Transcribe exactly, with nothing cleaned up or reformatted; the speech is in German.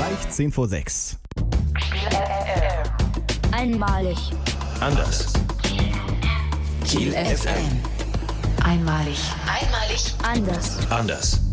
Gleich zehn vor sechs. Einmalig. Anders. Kiel F M. Einmalig. Einmalig. Anders. Anders.